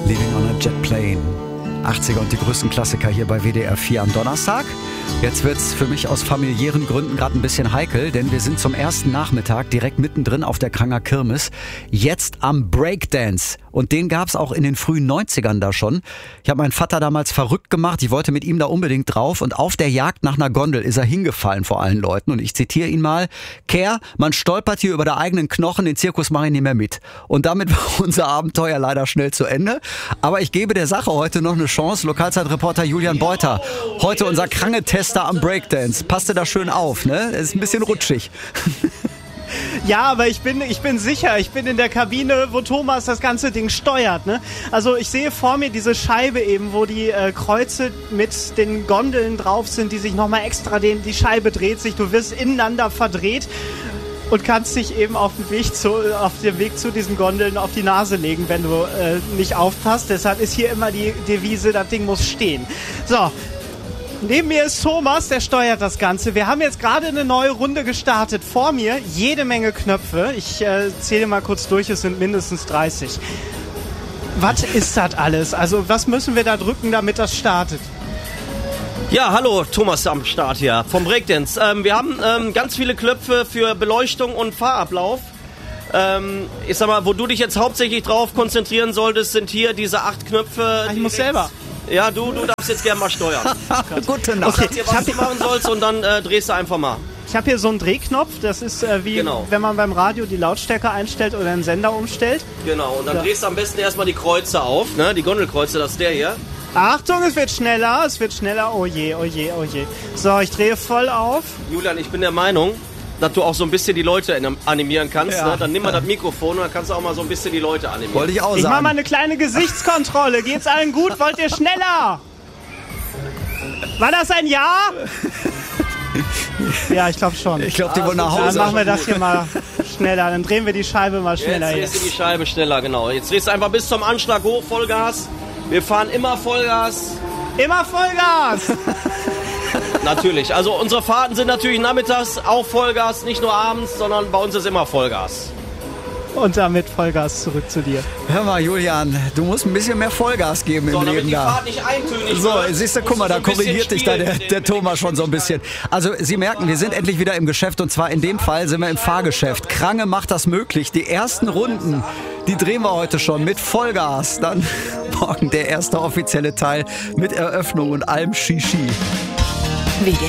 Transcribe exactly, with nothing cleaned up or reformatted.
Living on a Jet Plane. achtziger und die größten Klassiker hier bei W D R vier am Donnerstag. Jetzt wird's für mich aus familiären Gründen gerade ein bisschen heikel, denn wir sind zum ersten Nachmittag direkt mittendrin auf der Kranger Kirmes. Jetzt am Breakdance. Und den gab's auch in den frühen neunzigern da schon. Ich habe meinen Vater damals verrückt gemacht. Ich wollte mit ihm da unbedingt drauf. Und auf der Jagd nach einer Gondel ist er hingefallen vor allen Leuten. Und ich zitiere ihn mal. Kerr, man stolpert hier über der eigenen Knochen. Den Zirkus mache ich nicht mehr mit. Und damit war unser Abenteuer leider schnell zu Ende. Aber ich gebe der Sache heute noch eine Chance. Lokalzeitreporter Julian Beuter. Heute unser Krange-Tester am Breakdance. Passt dir da schön auf, ne? Es ist ein bisschen rutschig. Ja, aber ich bin, ich bin sicher, ich bin in der Kabine, wo Thomas das ganze Ding steuert. Ne? Also ich sehe vor mir diese Scheibe eben, wo die äh, Kreuze mit den Gondeln drauf sind, die sich nochmal extra dehnen. Die Scheibe dreht sich, du wirst ineinander verdreht und kannst dich eben auf dem Weg zu, auf dem Weg zu diesen Gondeln auf die Nase legen, wenn du äh, nicht aufpasst. Deshalb ist hier immer die Devise, das Ding muss stehen. So. Neben mir ist Thomas, der steuert das Ganze. Wir haben jetzt gerade eine neue Runde gestartet. Vor mir jede Menge Knöpfe. Ich äh, zähle mal kurz durch, es sind mindestens dreißig. Was ist das alles? Also was müssen wir da drücken, damit das startet? Ja, hallo, Thomas am Start hier vom Breakdance. Ähm, wir haben ähm, ganz viele Knöpfe für Beleuchtung und Fahrablauf. Ähm, ich sag mal, wo du dich jetzt hauptsächlich drauf konzentrieren solltest, sind hier diese acht Knöpfe. Ach, ich muss selber. Ja, du, du darfst jetzt gerne mal steuern. Gute Nacht. Okay, ich was du machen sollst und dann äh, drehst du einfach mal. Ich habe hier so einen Drehknopf, das ist äh, wie genau. wenn man beim Radio die Lautstärke einstellt oder einen Sender umstellt. Genau, und dann ja. drehst du am besten erstmal die Kreuze auf, ne? Die Gondelkreuze, das ist der hier. Achtung, es wird schneller, es wird schneller. Oh je, oh je, oh je. So, ich drehe voll auf. Julian, ich bin der Meinung, dass du auch so ein bisschen die Leute animieren kannst. Ja. Ne? Dann nimm mal das Mikrofon und dann kannst du auch mal so ein bisschen die Leute animieren. Wollte ich auch Ich sagen. mache mal eine kleine Gesichtskontrolle. Geht's allen gut? Wollt ihr schneller? War das ein Ja? Ja, ich glaube schon. Ich glaube, die wollen nach Dann Hause. machen wir das hier mal schneller. Dann drehen wir die Scheibe mal schneller Jetzt hier. drehst du die Scheibe schneller, genau. Jetzt drehst du einfach bis zum Anschlag hoch, Vollgas. Wir fahren immer Vollgas. Immer Vollgas! Natürlich. Also unsere Fahrten sind natürlich nachmittags auch Vollgas, nicht nur abends, sondern bei uns ist immer Vollgas. Und damit Vollgas zurück zu dir. Hör mal, Julian, du musst ein bisschen mehr Vollgas geben So, im damit Leben die da. Fahrt nicht eintönig So, wird, siehst du, guck musst mal, du da so ein bisschen korrigiert dich da der, spielen der mit den- Thomas schon so ein bisschen. Also, Sie merken, wir sind endlich wieder im Geschäft und zwar in dem Fall sind wir im Fahrgeschäft. Krange macht das möglich. Die ersten Runden, die drehen wir heute schon mit Vollgas. Dann morgen der erste offizielle Teil mit Eröffnung und allem Shishi.